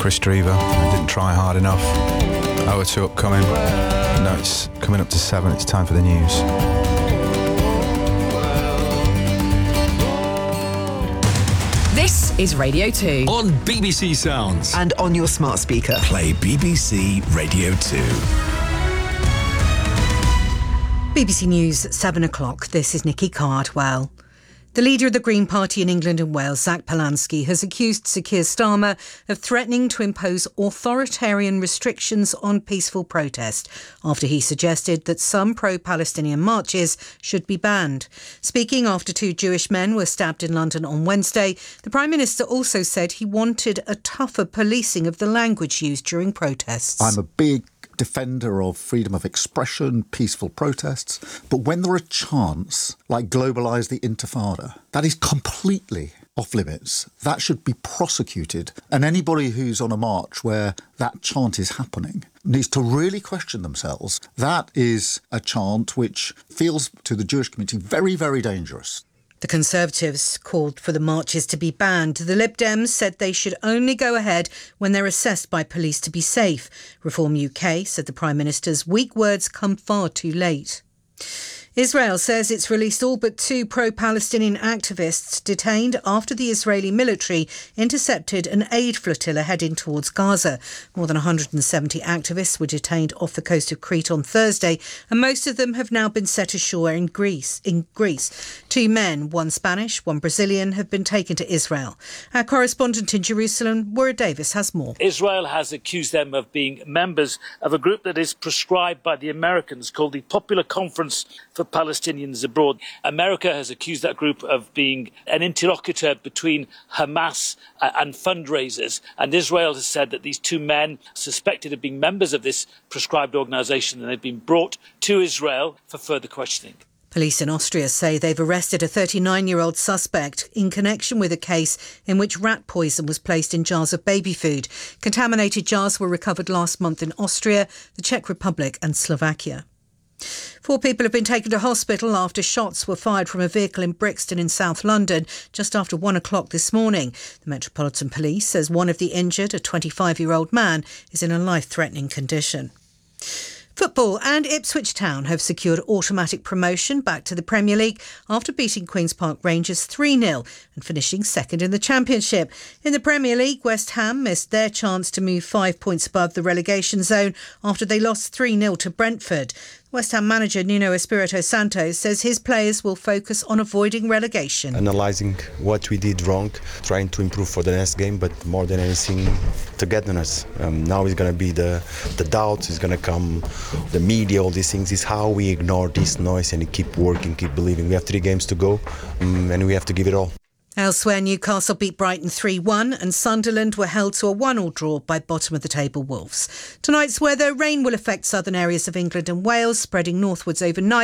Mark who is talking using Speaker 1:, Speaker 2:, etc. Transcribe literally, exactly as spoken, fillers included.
Speaker 1: Chris Drever. I didn't try hard enough. oh two upcoming. No, it's coming up to seven. It's time for the news.
Speaker 2: This is Radio two.
Speaker 3: On B B C Sounds.
Speaker 4: And on your smart speaker.
Speaker 5: Play B B C Radio two.
Speaker 6: B B C News at seven o'clock. This is Nikki Cardwell. The leader of the Green Party in England and Wales, Zach Polanski, has accused Sir Keir Starmer of threatening to impose authoritarian restrictions on peaceful protest after he suggested that some pro-Palestinian marches should be banned. Speaking after two Jewish men were stabbed in London on Wednesday, the Prime Minister also said he wanted a tougher policing of the language used during protests.
Speaker 7: I'm a big defender of freedom of expression, peaceful protests, but when there are chants like globalise the Intifada, that is completely off limits. That should be prosecuted, and anybody who's on a march where that chant is happening needs to really question themselves. That is a chant which feels to the Jewish community very, very dangerous.
Speaker 6: The Conservatives called for the marches to be banned. The Lib Dems said they should only go ahead when they're assessed by police to be safe. Reform U K said the Prime Minister's weak words come far too late. Israel says it's released all but two pro-Palestinian activists detained after the Israeli military intercepted an aid flotilla heading towards Gaza. More than one hundred seventy activists were detained off the coast of Crete on Thursday, and most of them have now been set ashore in Greece. In Greece, two men, one Spanish, one Brazilian, have been taken to Israel. Our correspondent in Jerusalem, Wara Davis, has more.
Speaker 8: Israel has accused them of being members of a group that is proscribed by the Americans called the Popular Conference for Palestinians Abroad. America has accused that group of being an interlocutor between Hamas and fundraisers, and Israel has said that these two men suspected of being members of this proscribed organisation, and they've been brought to Israel for further questioning.
Speaker 6: Police in Austria say they've arrested a thirty-nine-year-old suspect in connection with a case in which rat poison was placed in jars of baby food. Contaminated jars were recovered last month in Austria, the Czech Republic and Slovakia. Four people have been taken to hospital after shots were fired from a vehicle in Brixton in South London just after one o'clock this morning. The Metropolitan Police says one of the injured, a twenty-five-year-old man, is in a life-threatening condition. Football and Ipswich Town have secured automatic promotion back to the Premier League after beating Queen's Park Rangers three nil and finishing second in the Championship. In the Premier League, West Ham missed their chance to move five points above the relegation zone after they lost three nil to Brentford. West Ham manager Nuno Espirito Santo says his players will focus on avoiding relegation.
Speaker 9: Analysing what we did wrong, trying to improve for the next game, but more than anything, togetherness. Um, now it's going to be the, the doubts, it's going to come the media, all these things. Is how we ignore this noise and keep working, keep believing. We have three games to go um, and we have to give it all.
Speaker 6: Elsewhere, Newcastle beat Brighton three one and Sunderland were held to a one all draw by bottom-of-the-table Wolves. Tonight's weather, rain will affect southern areas of England and Wales, spreading northwards overnight.